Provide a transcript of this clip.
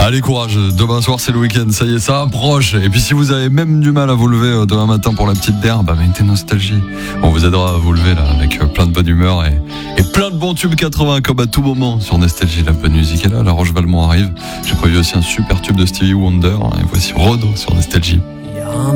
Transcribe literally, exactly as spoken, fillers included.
Allez, courage, demain soir c'est le week-end, ça y est, ça approche. Et puis si vous avez même du mal à vous lever demain matin pour la petite der, bah mettez Nostalgie. On vous aidera à vous lever là avec plein de bonne humeur et, et plein de bons tubes quatre-vingts comme à tout moment sur Nostalgie. La bonne musique est là, la Roche-Valmont arrive. J'ai prévu aussi un super tube de Stevie Wonder et voici Renaud sur Nostalgie.